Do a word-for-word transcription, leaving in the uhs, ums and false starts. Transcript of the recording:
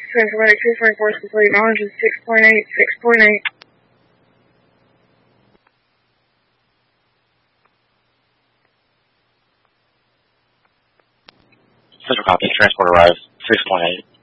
Transport two twenty-four is complete. Knowledge is six point eight, six point eight. Central copy. Transport arrives. six point eight.